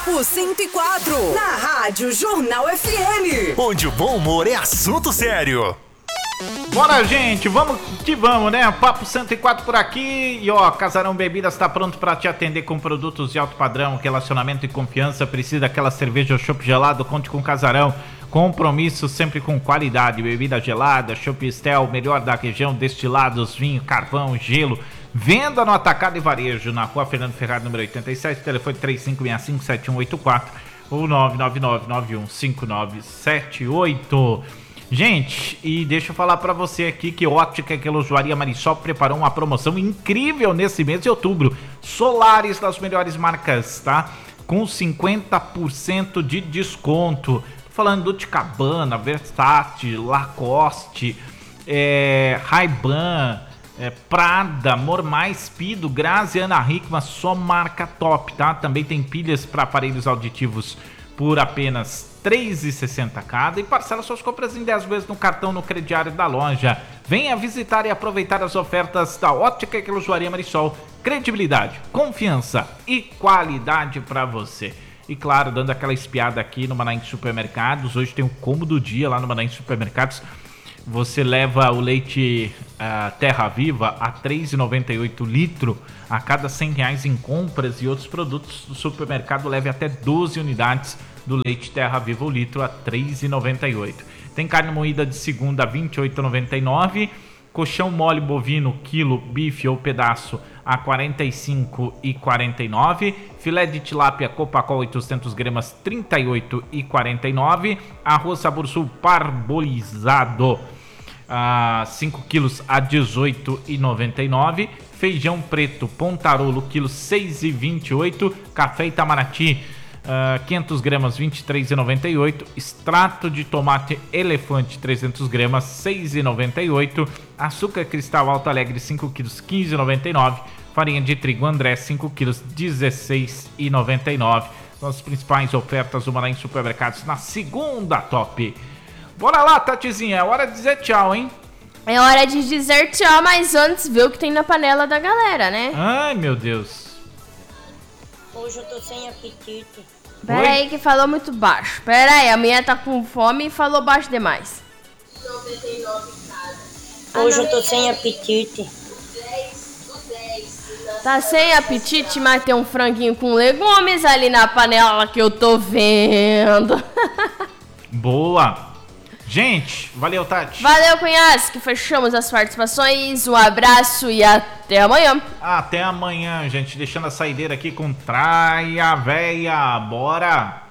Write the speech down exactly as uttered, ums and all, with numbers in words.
Papo cento e quatro, na Rádio Jornal F M. Onde o bom humor é assunto sério. Bora, gente, vamos que vamos, né? Papo cento e quatro por aqui. E ó, Casarão Bebidas está pronto para te atender com produtos de alto padrão, relacionamento e confiança. Precisa daquela cerveja ou chopp gelado? Conte com Casarão. Compromisso sempre com qualidade. Bebida gelada, chopp Estel, melhor da região, destilados, vinho, carvão, gelo. Venda no atacado e varejo na Rua Fernando Ferrari, número oitenta e sete, telefone três cinco seis cinco sete um oito quatro ou nove nove nove nove um cinco nove sete oito. Gente, e deixa eu falar pra você aqui que Ótica e Relojoaria Marisol preparou uma promoção incrível nesse mês de outubro. Solares das melhores marcas, tá? Com cinquenta por cento de desconto. Tô falando do Ticabana, Versace, Lacoste, é, Ray-Ban, é, Prada, Mormai, Speedo, Grazi, Ana Hickman, só marca top, tá? Também tem pilhas para aparelhos auditivos por apenas três reais e sessenta centavos cada e parcela suas compras em dez vezes no cartão no crediário da loja. Venha visitar e aproveitar as ofertas da Ótica e Relojoaria Marisol. Credibilidade, confiança e qualidade para você. E claro, dando aquela espiada aqui no Manaim Supermercados, hoje tem o combo do dia lá no Manaim Supermercados. Você leva o leite uh, Terra Viva a três reais e noventa e oito centavos litro a cada cem reais em compras e outros produtos do supermercado. Leve até doze unidades do leite Terra Viva o litro a três reais e noventa e oito centavos. Tem carne moída de segunda a vinte e oito reais e noventa e nove centavos. Colchão mole bovino, quilo, bife ou pedaço a quarenta e cinco reais e quarenta e nove centavos. Filé de tilápia Copacol oitocentos gramas, trinta e oito reais e quarenta e nove centavos. Arroz Sabor Sul parbolizado, a cinco quilos a dezoito reais e noventa e nove centavos. Feijão preto Pontarolo, quilo seis reais e vinte e oito centavos. Café Itamaraty, Uh, quinhentas gramas, vinte e três reais e noventa e oito centavos. Extrato de tomate Elefante, trezentas gramas, seis reais e noventa e oito centavos. Açúcar Cristal Alto Alegre, cinco quilos, quinze reais e noventa e nove centavos. Farinha de trigo André, cinco quilos, dezesseis reais e noventa e nove centavos. São as principais ofertas do Manaim Supermercados na segunda top. Bora lá, Tatizinha, é hora de dizer tchau, hein? É hora de dizer tchau, mas antes vê o que tem na panela da galera, né? Ai, meu Deus. Hoje eu tô sem apetite. Pera aí que falou muito baixo. Pera aí, a minha tá com fome e falou baixo demais. noventa e nove cada. Hoje eu tô sem apetite. Tá sem apetite, mas tem um franguinho com legumes ali na panela que eu tô vendo. Boa. Gente, valeu, Tati. Valeu, Cunhas, que fechamos as participações. Um abraço e até amanhã. Até amanhã, gente. Deixando a saideira aqui com Traia Véia. Bora!